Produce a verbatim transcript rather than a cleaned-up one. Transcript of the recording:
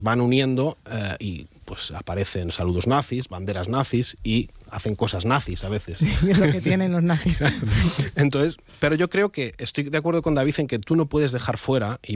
van uniendo eh, y pues aparecen saludos nazis, banderas nazis y hacen cosas nazis a veces. Sí, es lo que tienen los nazis. Entonces, pero yo creo que estoy de acuerdo con David en que tú no puedes dejar fuera, y